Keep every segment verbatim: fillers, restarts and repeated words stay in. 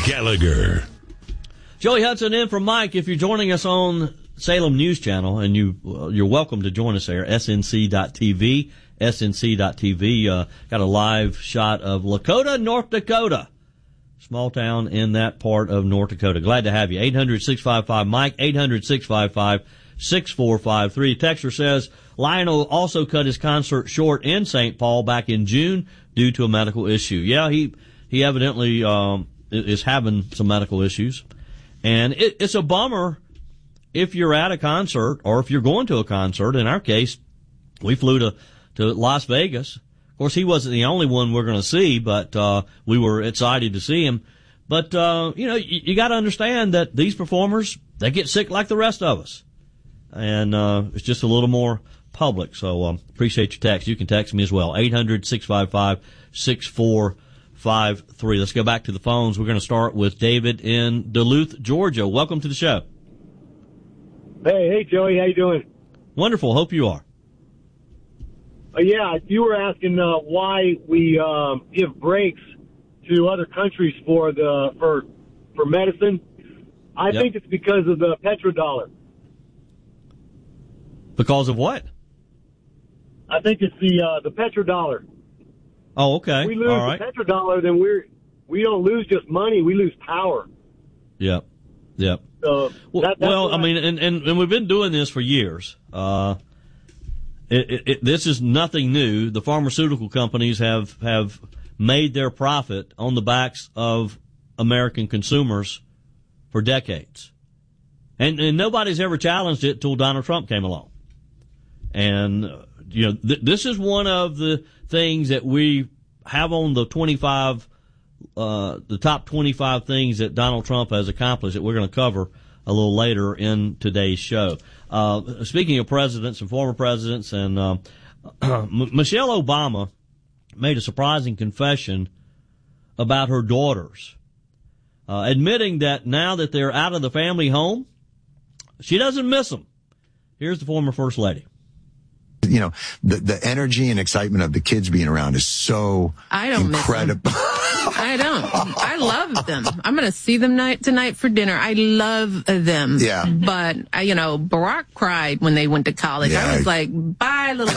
Gallagher. Joey Hudson in for Mike. If you're joining us on Salem News Channel, and you, uh, you're welcome to join us there, S N C dot T V, S N C dot T V. Uh, got a live shot of Lakota, North Dakota. Small town in that part of North Dakota. Glad to have you. eight hundred, six five five, Mike, eight hundred, six five five, six four five three. Texter says Lionel also cut his concert short in Saint Paul back in June due to a medical issue. Yeah, he, he evidently, um, is having some medical issues. And it, it's a bummer if you're at a concert or if you're going to a concert. In our case, we flew to, to Las Vegas. Of course, he wasn't the only one we're going to see, but uh we were excited to see him. But, uh, you know, you, you got to understand that these performers, they get sick like the rest of us. And uh it's just a little more public. So um, appreciate your text. You can text me as well, eight hundred, six five five, six four five three. Let's go back to the phones. We're going to start with David in Duluth, Georgia. Welcome to the show. Hey, hey, Joey. How you doing? Wonderful. Hope you are. Uh, yeah, you were asking uh, why we um, give breaks to other countries for the for for medicine. I Yep. think it's because of the petrodollar. Because of what? I think it's the uh, the petrodollar. Oh, okay. If we lose All right. the petrodollar, then we're we don't lose just money; we lose power. Yep. Yep. So Well, that, that's well what I mean, and, and, and we've been doing this for years. Uh, it, it, it, this is nothing new. The pharmaceutical companies have, have made their profit on the backs of American consumers for decades. And, and nobody's ever challenged it till Donald Trump came along. And, uh, you know, th- this is one of the things that we have on the twenty-five Uh, the top twenty-five things that Donald Trump has accomplished that we're going to cover a little later in today's show. Uh, speaking of presidents and former presidents, and uh, M- Michelle Obama made a surprising confession about her daughters, uh, admitting that now that they're out of the family home, she doesn't miss them. Here's the former First Lady. You know, the the energy and excitement of the kids being around is so I don't incredible. miss them. I don't. I love them. I'm going to see them night tonight for dinner. I love them. Yeah. But, uh, you know, Barack cried when they went to college. Yeah. I was like, bye, little.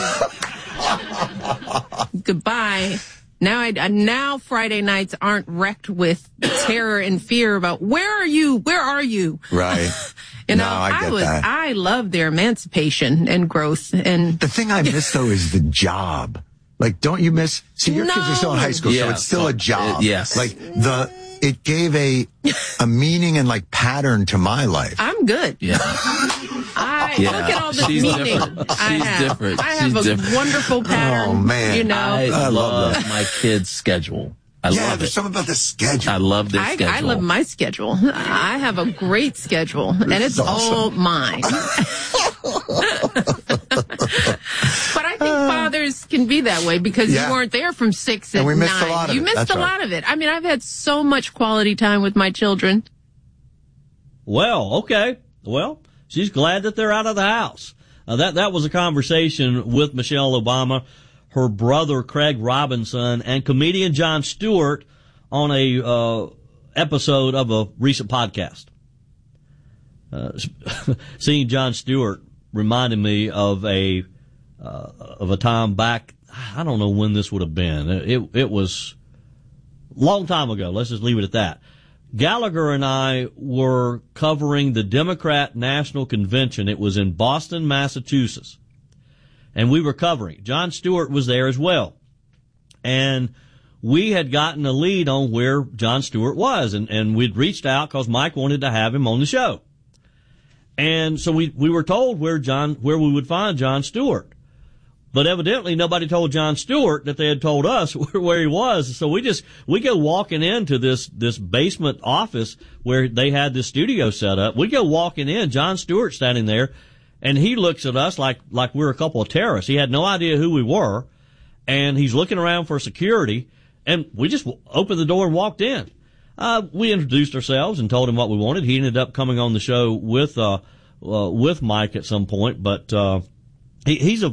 Goodbye. Now, I, uh, now Friday nights aren't wrecked with terror and fear about where are you? Where are you? Right. You know, No, I get was, that. I love their emancipation and growth. And The thing I miss though is the job. Like, don't you miss? See, your kids are still in high school, so Yeah. it's still a job. Uh, yes. Like the it gave a a meaning and like pattern to my life. I'm good. Yeah. I Yeah. look at all the She's meaning different. I She's have. different. I have She's a different. wonderful pattern. Oh, man. You know, I, I love love that. my kids' schedule. I yeah, love there's it. something about the schedule. I love their I, schedule. I love my schedule. I have a great schedule, and it's is awesome. all mine. But I think fathers can be that way because Yeah. you weren't there from six And at we missed a nine. lot of you it. missed That's a right. lot of it. I mean, I've had so much quality time with my children. Well, okay. Well, she's glad that they're out of the house. Uh, that that was a conversation with Michelle Obama, her brother Craig Robinson, and comedian Jon Stewart on a uh, episode of a recent podcast. Uh, seeing Jon Stewart reminded me of a uh, of a time back. I don't know when this would have been. It it was a long time ago. Let's just leave it at that. Gallagher and I were covering the Democrat National Convention. It was in Boston, Massachusetts. And we were covering it. Jon Stewart was there as well. And we had gotten a lead on where Jon Stewart was. And, and we'd reached out because Mike wanted to have him on the show. And so we, we were told where John, where we would find Jon Stewart. But evidently nobody told Jon Stewart that they had told us where he was. So we just, we go walking into this, this basement office where they had this studio set up. We go walking in, Jon Stewart standing there, and he looks at us like, like we're a couple of terrorists. He had no idea who we were, and he's looking around for security, and we just opened the door and walked in. Uh, we introduced ourselves and told him what we wanted. He ended up coming on the show with, uh, uh with Mike at some point, but, uh, he, he's a